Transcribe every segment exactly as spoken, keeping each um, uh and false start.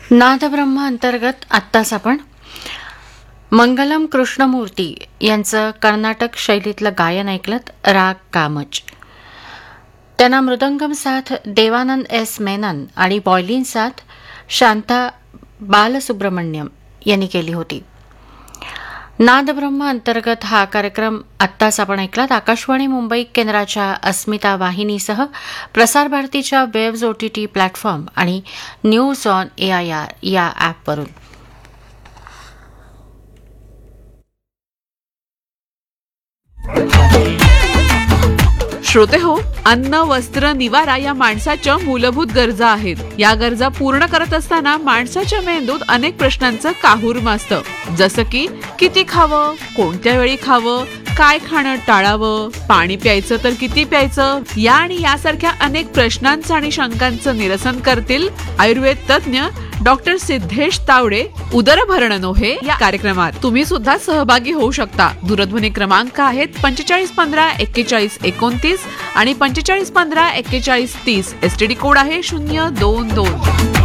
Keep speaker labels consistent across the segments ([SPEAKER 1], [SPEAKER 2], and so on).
[SPEAKER 1] नादब्रह्म अंतर्गत आत्ताच आपण मंगलम कृष्णमूर्ती यांचं कर्नाटक शैलीतलं गायन ऐकलत. राग कामच. त्यांना मृदंगम साथ देवानंद एस मेनन आणि बॉयलिन साथ शांता बालसुब्रमण्यम यांनी केली होती. नादब्रह्म अंतर्गत हा कार्यक्रम आत्ताच आपण ऐकलात. आकाशवाणी मुंबई केंद्राच्या अस्मिता वाहिनीसह प्रसार भारतीच्या वेव्ज ओटीटी प्लॅटफॉर्म आणि news on A I R या ॲपवरून.
[SPEAKER 2] श्रोते हो, अन्न, वस्त्र, निवारा या माणसाच्या मूलभूत गरजा आहेत. या गरजा पूर्ण करत असताना माणसाच्या मेंदूत अनेक प्रश्नांचं काहूर माजतं. जसं की किती खावं, कोणत्या वेळी खावं, काय खाणं टाळावं, पाणी प्यायचं तर किती प्यायचं, या आणि यासारख्या अनेक प्रश्नांचं आणि शंकांचं निरसन करतील आयुर्वेद तज्ञ डॉक्टर सिद्धेश तावडे उदरभरण नोहे या कार्यक्रमात. तुम्ही सुद्धा सहभागी होऊ शकता. दूरध्वनी क्रमांक आहेत पंचेचाळीस पंधरा एक्केचाळीस एकोणतीस आणि पंचेचाळीस पंधरा एक्केचाळीस तीस. एसटीडी कोड आहे शून्य दोन दोन.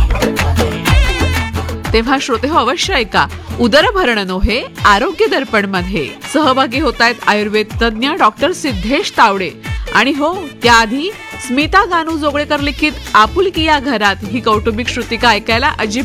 [SPEAKER 2] तेव्हा श्रोते हो, अवश्य ऐका उदरभरण नोहे आरोग्य दर्पण मध्ये. सहभागी होत आहेत आयुर्वेद तज्ञ डॉक्टर सिद्धेश तावडे. आणि हो, त्याआधी स्मिता गानू जोगळेकर लिखित आपुलकी या घरात ही कौटुंबिक श्रुतिका ऐकायला अजिबात